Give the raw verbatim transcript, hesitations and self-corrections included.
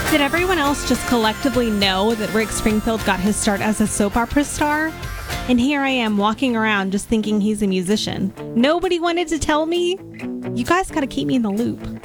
Did everyone else just collectively know that Rick Springfield got his start as a soap opera star? And here I am walking around just thinking he's a musician. Nobody wanted to tell me? You guys gotta keep me in the loop.